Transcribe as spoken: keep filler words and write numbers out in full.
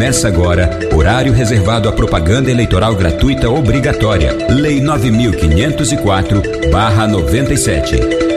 Começa agora, horário reservado à propaganda eleitoral gratuita obrigatória. Lei nove mil quinhentos e quatro barra noventa e sete.